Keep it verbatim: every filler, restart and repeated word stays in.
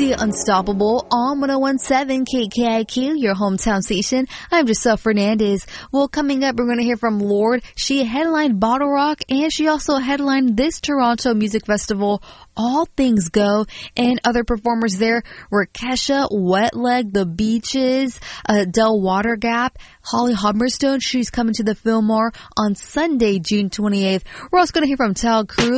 to Unstoppable on one oh one point seven K K I Q, your hometown station. I'm Giselle Fernandez. Well, coming up, we're going to hear from Lorde. She headlined Bottle Rock, and she also headlined this Toronto Music Festival, All Things Go. And other performers there were Kesha, Wet Leg, The Beaches, uh, Del Water Gap, Holly Humberstone. She's coming to the Fillmore on Sunday, June twenty-eighth. We're also going to hear from Tal Cruz.